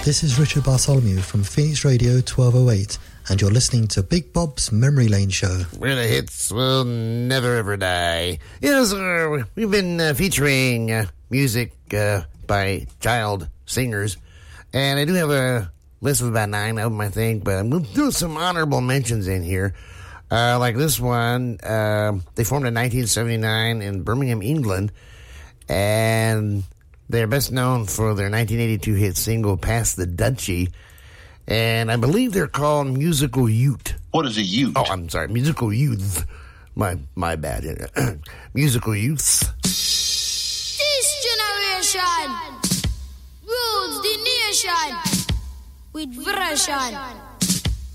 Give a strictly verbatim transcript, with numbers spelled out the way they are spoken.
This is Richard Bartholomew from Phoenix Radio twelve oh eight, and you're listening to Big Bob's Memory Lane Show. Where the hits will never ever die. Yes, uh, we've been uh, featuring uh, music uh, by child singers, and I do have a list of about nine of them, I think, but I'm going to do some honorable mentions in here. Uh, like this one, uh, they formed in nineteen seventy-nine in Birmingham, England, and they're best known for their nineteen eighty-two hit single, Pass the Dutchie, and I believe they're called Musical Youth. What is a youth? Oh, I'm sorry, Musical Youth. My my bad. Musical Youths. This generation rules the nation with version.